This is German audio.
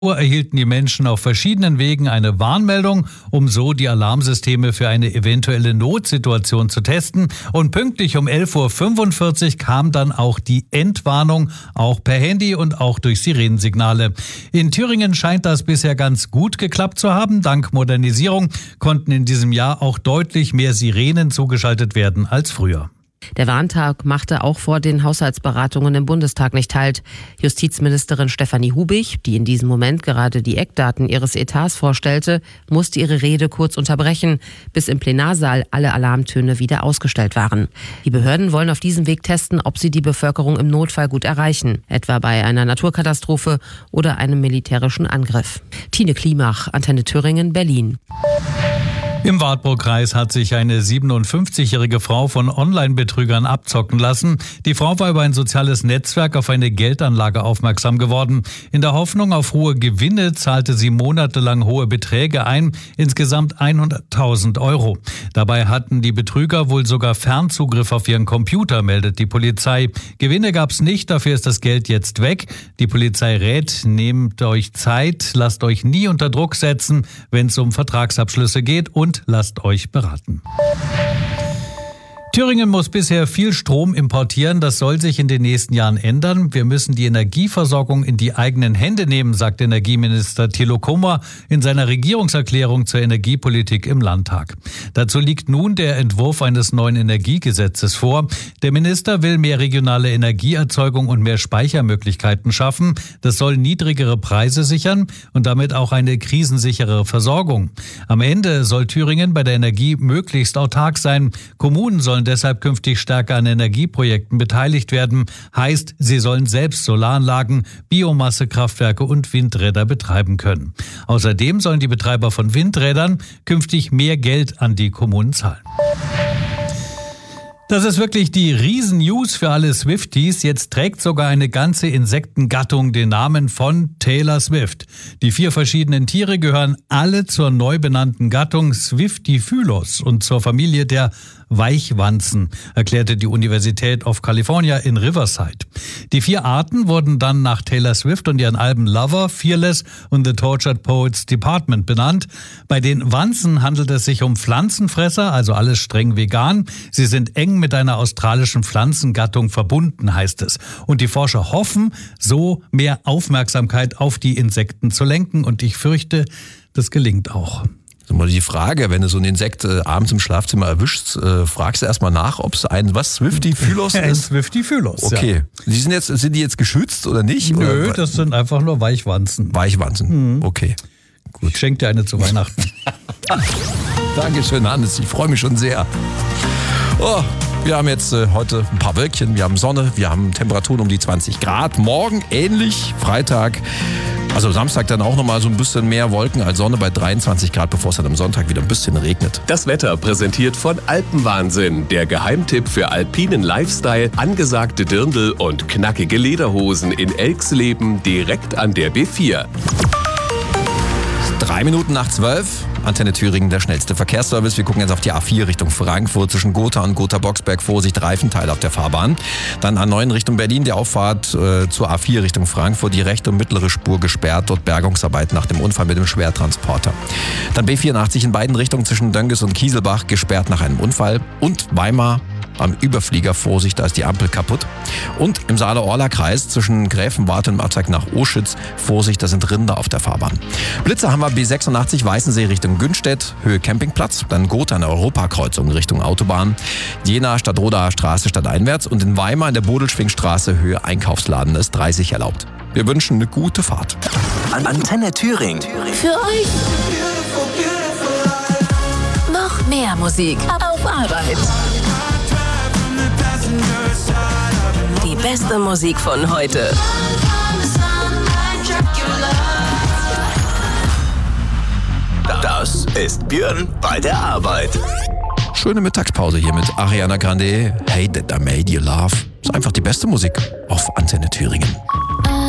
erhielten die Menschen auf verschiedenen Wegen eine Warnmeldung, um so die Alarmsysteme für eine eventuelle Notsituation zu testen. Und pünktlich um 11:45 Uhr kam dann auch die Entwarnung, auch per Handy und auch durch Sirenensignale. In Thüringen scheint das bisher ganz gut geklappt zu haben. Dank Modernisierung konnten in diesem Jahr auch deutlich mehr Sirenen zugeschaltet werden als früher. Der Warntag machte auch vor den Haushaltsberatungen im Bundestag nicht Halt. Justizministerin Stefanie Hubig, die in diesem Moment gerade die Eckdaten ihres Etats vorstellte, musste ihre Rede kurz unterbrechen, bis im Plenarsaal alle Alarmtöne wieder ausgestellt waren. Die Behörden wollen auf diesem Weg testen, ob sie die Bevölkerung im Notfall gut erreichen, etwa bei einer Naturkatastrophe oder einem militärischen Angriff. Tine Klimach, Antenne Thüringen, Berlin. Im Wartburgkreis hat sich eine 57-jährige Frau von Online-Betrügern abzocken lassen. Die Frau war über ein soziales Netzwerk auf eine Geldanlage aufmerksam geworden. In der Hoffnung auf hohe Gewinne zahlte sie monatelang hohe Beträge ein, insgesamt 100.000 Euro. Dabei hatten die Betrüger wohl sogar Fernzugriff auf ihren Computer, meldet die Polizei. Gewinne gab's nicht, dafür ist das Geld jetzt weg. Die Polizei rät, nehmt euch Zeit, lasst euch nie unter Druck setzen, wenn es um Vertragsabschlüsse geht, und lasst euch beraten. Thüringen muss bisher viel Strom importieren. Das soll sich in den nächsten Jahren ändern. Wir müssen die Energieversorgung in die eigenen Hände nehmen, sagt Energieminister Thilo Kummer in seiner Regierungserklärung zur Energiepolitik im Landtag. Dazu liegt nun der Entwurf eines neuen Energiegesetzes vor. Der Minister will mehr regionale Energieerzeugung und mehr Speichermöglichkeiten schaffen. Das soll niedrigere Preise sichern und damit auch eine krisensichere Versorgung. Am Ende soll Thüringen bei der Energie möglichst autark sein. Kommunen sollen deshalb künftig stärker an Energieprojekten beteiligt werden. Heißt, sie sollen selbst Solaranlagen, Biomassekraftwerke und Windräder betreiben können. Außerdem sollen die Betreiber von Windrädern künftig mehr Geld an die Kommunen zahlen. Das ist wirklich die Riesen-News für alle Swifties. Jetzt trägt sogar eine ganze Insektengattung den Namen von Taylor Swift. Die 4 verschiedenen Tiere gehören alle zur neu benannten Gattung Swiftifylos und zur Familie der Weichwanzen, erklärte die Universität of California in Riverside. Die 4 Arten wurden dann nach Taylor Swift und ihren Alben Lover, Fearless und The Tortured Poets Department benannt. Bei den Wanzen handelt es sich um Pflanzenfresser, also alles streng vegan. Sie sind eng mit einer australischen Pflanzengattung verbunden, heißt es. Und die Forscher hoffen, so mehr Aufmerksamkeit auf die Insekten zu lenken. Und ich fürchte, das gelingt auch. Mal die Frage, wenn du so ein Insekt abends im Schlafzimmer erwischst, fragst du erstmal nach, ob es ein Swiftifylos ist? Ein Swiftifylos, okay. Ja. Sind die jetzt geschützt oder nicht? Nö, oder? Das sind einfach nur Weichwanzen. Weichwanzen, okay. Gut. Ich schenke dir eine zu Weihnachten. Dankeschön, Hannes. Ich freue mich schon sehr. Oh, wir haben jetzt heute ein paar Wölkchen, wir haben Sonne, wir haben Temperaturen um die 20 Grad. Morgen ähnlich, Freitag. Also Samstag dann auch nochmal so ein bisschen mehr Wolken als Sonne bei 23 Grad, bevor es dann am Sonntag wieder ein bisschen regnet. Das Wetter präsentiert von Alpenwahnsinn, der Geheimtipp für alpinen Lifestyle, angesagte Dirndl und knackige Lederhosen in Elxleben direkt an der B4. 3 Minuten nach 12, Antenne Thüringen, der schnellste Verkehrsservice. Wir gucken jetzt auf die A4 Richtung Frankfurt zwischen Gotha und Gotha-Boxberg. Vorsicht, Reifenteil auf der Fahrbahn. Dann A9 Richtung Berlin, die Auffahrt zur A4 Richtung Frankfurt. Die rechte und mittlere Spur gesperrt, dort Bergungsarbeit nach dem Unfall mit dem Schwertransporter. Dann B84 in beiden Richtungen zwischen Dönges und Kieselbach, gesperrt nach einem Unfall. Und Weimar am Überflieger, Vorsicht, da ist die Ampel kaputt. Und im Saale-Orla-Kreis zwischen Gräfenwart und Abzweig nach Oschütz, Vorsicht, da sind Rinder auf der Fahrbahn. Blitzer haben wir B86 Weißensee Richtung Günstedt, Höhe Campingplatz, dann Gotha an der Europakreuzung Richtung Autobahn, Jena Stadtrodaer Straße stadteinwärts und in Weimar in der Bodelschwingstraße Höhe Einkaufsladen ist 30 erlaubt. Wir wünschen eine gute Fahrt. Antenne Thüringen. Für euch noch mehr Musik auf Arbeit. Die beste Musik von heute. Das ist Björn bei der Arbeit. Schöne Mittagspause hier mit Ariana Grande. Hey, That I Made You Laugh. Ist einfach die beste Musik auf Antenne Thüringen.